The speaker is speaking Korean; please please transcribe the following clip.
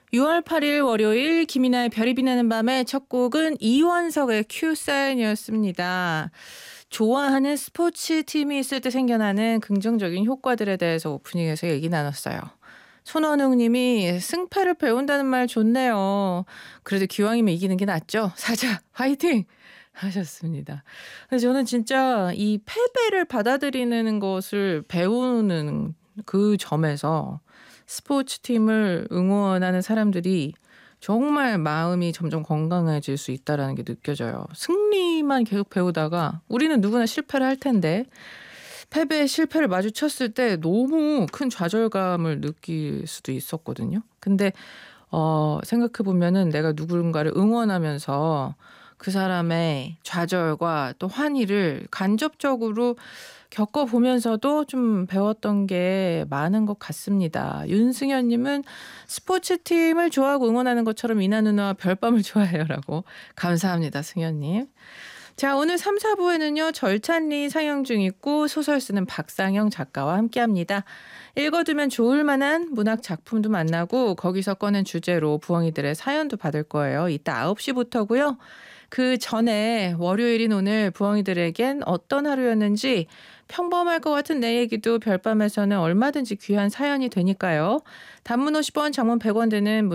6월 8일 월요일 김이나의 별이 빛나는 밤의 첫 곡은 이원석의 큐 사연이었습니다. 좋아하는 스포츠 팀이 있을 때 생겨나는 긍정적인 효과들에 대해서 오프닝에서 얘기 나눴어요. 손원웅 님이 승패를 배운다는 말 좋네요. 그래도 기왕이면 이기는 게 낫죠. 사자 화이팅! 하셨습니다. 그래서 저는 진짜 이 패배를 받아들이는 것을 배우는 그 점에서 스포츠팀을 응원하는 사람들이 정말 마음이 점점 건강해질 수 있다라는 게 느껴져요. 승리만 계속 배우다가 우리는 누구나 실패를 할 텐데 패배, 실패를 마주쳤을 때 너무 큰 좌절감을 느낄 수도 있었거든요. 근데 생각해 보면은 내가 누군가를 응원하면서 그 사람의 좌절과 또 환희를 간접적으로 겪어보면서도 좀 배웠던 게 많은 것 같습니다. 윤승현 님은 스포츠팀을 좋아하고 응원하는 것처럼 이나 누나와 별밤을 좋아해요라고. 감사합니다, 승현 님. 자, 오늘 3, 4부에는요. 절찬리 상영 중 있고 소설 쓰는 박상영 작가와 함께합니다. 읽어두면 좋을 만한 문학 작품도 만나고 거기서 꺼낸 주제로 부엉이들의 사연도 받을 거예요. 이따 9시부터고요. 그 전에 월요일인 오늘 부엉이들에겐 어떤 하루였는지 평범할 것 같은 내 얘기도 별밤에서는 얼마든지 귀한 사연이 되니까요. 단문 50원, 장문 100원 드는